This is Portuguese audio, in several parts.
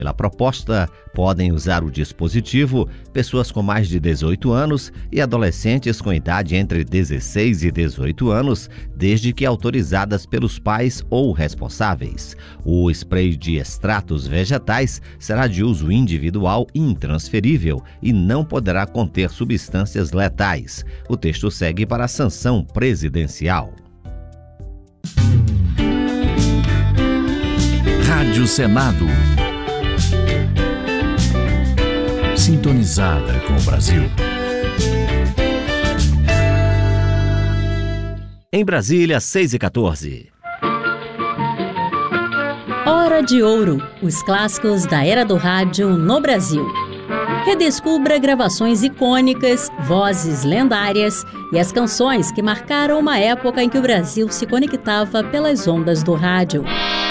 Pela proposta, podem usar o dispositivo pessoas com mais de 18 anos e adolescentes com idade entre 16 e 18 anos, desde que autorizadas pelos pais ou responsáveis. O spray de extratos vegetais será de uso individual e intransferível e não poderá conter substâncias letais. O texto segue para a sanção presidencial. Rádio Senado. Sintonizada com o Brasil. Em Brasília, 6h14. Hora de Ouro, os clássicos da era do rádio no Brasil. Redescubra gravações icônicas, vozes lendárias e as canções que marcaram uma época em que o Brasil se conectava pelas ondas do rádio.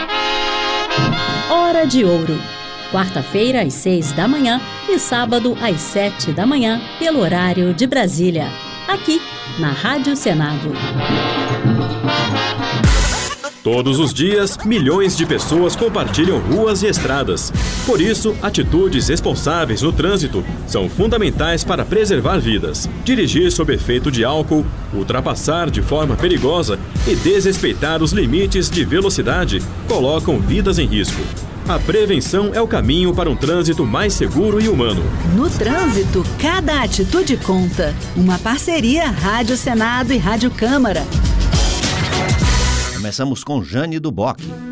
Hora de Ouro. Quarta-feira, às 6 da manhã e sábado, às 7 da manhã, pelo horário de Brasília. Aqui, na Rádio Senado. Todos os dias, milhões de pessoas compartilham ruas e estradas. Por isso, atitudes responsáveis no trânsito são fundamentais para preservar vidas. Dirigir sob efeito de álcool, ultrapassar de forma perigosa e desrespeitar os limites de velocidade colocam vidas em risco. A prevenção é o caminho para um trânsito mais seguro e humano. No trânsito, cada atitude conta. Uma parceria Rádio Senado e Rádio Câmara. Começamos com Jane do Bock.